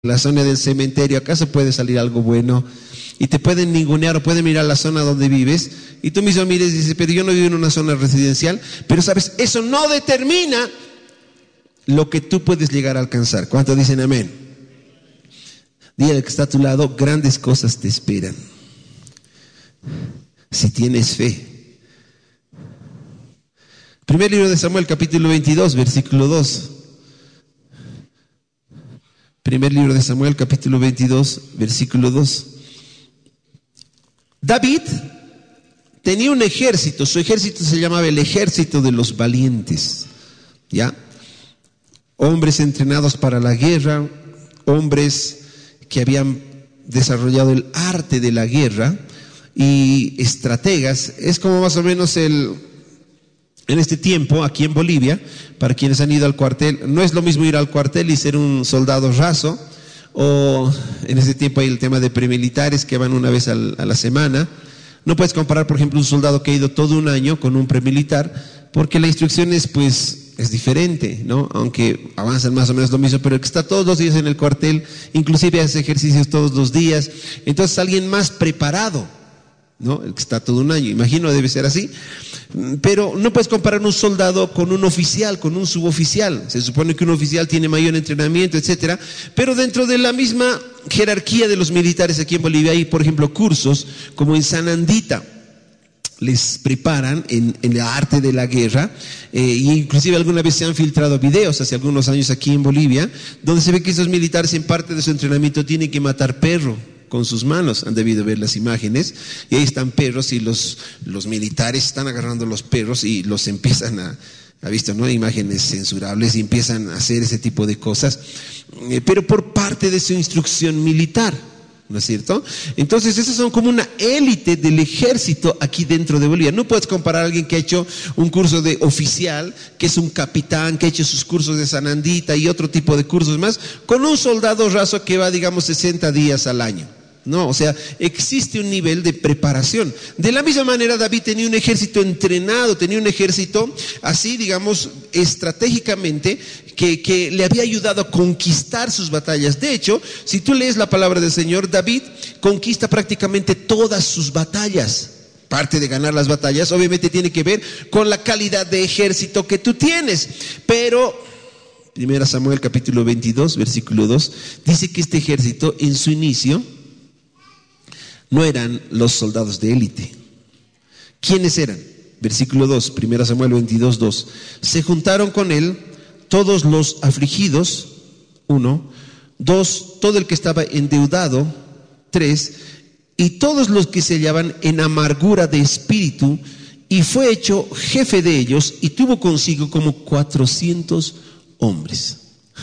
la zona del cementerio, ¿acaso puede salir algo bueno? Y te pueden ningunear o pueden mirar la zona donde vives y tú mismo mires y dices, pero yo no vivo en una zona residencial. Pero sabes, eso no determina lo que tú puedes llegar a alcanzar. ¿Cuántos dicen amén? Dile al que está a tu lado, grandes cosas te esperan si tienes fe. Primer libro de Samuel, capítulo 22, versículo 2. Primer libro de Samuel, capítulo 22, versículo 2. David tenía un ejército, su ejército se llamaba el ejército de los valientes, ¿ya? Hombres entrenados para la guerra, hombres que habían desarrollado el arte de la guerra y estrategas. Es como más o menos en este tiempo, aquí en Bolivia, para quienes han ido al cuartel, no es lo mismo ir al cuartel y ser un soldado raso, o en este tiempo hay el tema de premilitares que van una vez a la semana. No puedes comparar, por ejemplo, un soldado que ha ido todo un año con un premilitar, porque la instrucción es diferente, ¿no? Aunque avanzan más o menos lo mismo, pero el que está todos los días en el cuartel, inclusive hace ejercicios todos los días, entonces alguien más preparado, ¿no? El que está todo un año, imagino debe ser así. Pero no puedes comparar un soldado con un oficial, con un suboficial. Se supone que un oficial tiene mayor entrenamiento, etcétera, pero dentro de la misma jerarquía de los militares aquí en Bolivia hay, por ejemplo, cursos como en Sanandita. Les preparan en el arte de la guerra, y inclusive alguna vez se han filtrado videos hace algunos años aquí en Bolivia, donde se ve que esos militares en parte de su entrenamiento tienen que matar perro con sus manos. Han debido ver las imágenes y ahí están perros y los militares están agarrando los perros y los empiezan ha visto, ¿no? Imágenes censurables y empiezan a hacer ese tipo de cosas, pero por parte de su instrucción militar, ¿no es cierto? Entonces esos son como una élite del ejército aquí dentro de Bolivia. No puedes comparar a alguien que ha hecho un curso de oficial, que es un capitán, que ha hecho sus cursos de Sanandita y otro tipo de cursos más, con un soldado raso que va, digamos, 60 días al año. No, o sea, existe un nivel de preparación. De la misma manera, David tenía un ejército entrenado, tenía un ejército así, digamos, estratégicamente, que le había ayudado a conquistar sus batallas. De hecho, si tú lees la palabra del Señor, David conquista prácticamente todas sus batallas. Parte de ganar las batallas, obviamente, tiene que ver con la calidad de ejército que tú tienes. Pero 1 Samuel capítulo 22, versículo 2, dice que este ejército en su inicio no eran los soldados de élite. ¿Quiénes eran? Versículo 2, 1 Samuel 22, 2. Se juntaron con él todos los afligidos, 1, 2, todo el que estaba endeudado, 3, y todos los que se hallaban en amargura de espíritu, y fue hecho jefe de ellos, y tuvo consigo como 400 hombres.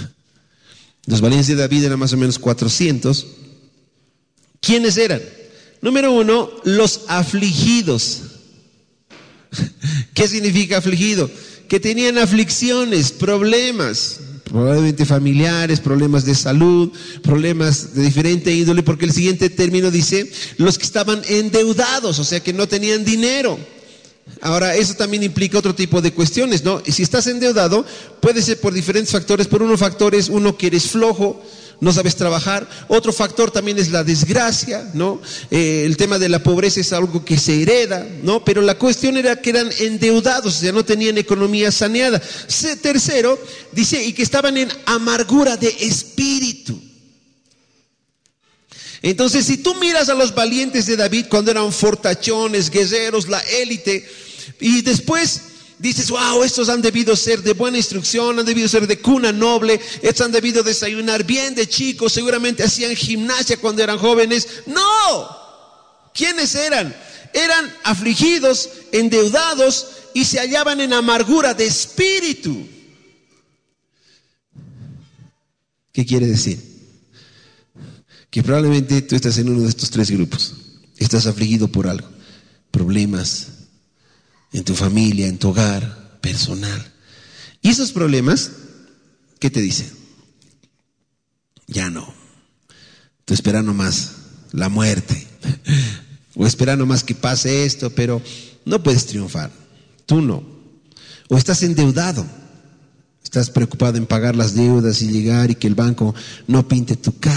Los valientes de David eran más o menos 400. ¿Quiénes eran? Número 1, los afligidos. ¿Qué significa afligido? Que tenían aflicciones, problemas, probablemente familiares, problemas de salud, problemas de diferente índole, porque el siguiente término dice, los que estaban endeudados, o sea que no tenían dinero. Ahora, eso también implica otro tipo de cuestiones, ¿no? Si estás endeudado, puede ser por diferentes factores. Por unos factores, uno que eres flojo, no sabes trabajar. Otro factor también es la desgracia, ¿no? El tema de la pobreza es algo que se hereda, ¿no? Pero la cuestión era que eran endeudados, o sea, no tenían economía saneada. Tercero, dice, y que estaban en amargura de espíritu. Entonces, si tú miras a los valientes de David cuando eran fortachones, guerreros, la élite, y después dices, wow, estos han debido ser de buena instrucción, han debido ser de cuna noble, estos han debido desayunar bien de chicos, seguramente hacían gimnasia cuando eran jóvenes. No, ¿quiénes eran? Eran afligidos, endeudados y se hallaban en amargura de espíritu. ¿Qué quiere decir? Que probablemente tú estás en uno de estos tres grupos. Estás afligido por algo, problemas en tu familia, en tu hogar, personal. Y esos problemas, ¿qué te dicen? Ya no. Tú esperas nomás la muerte, o esperas nomás que pase esto, pero no puedes triunfar. Tú no. O estás endeudado. Estás preocupado en pagar las deudas y llegar y que el banco no pinte tu casa.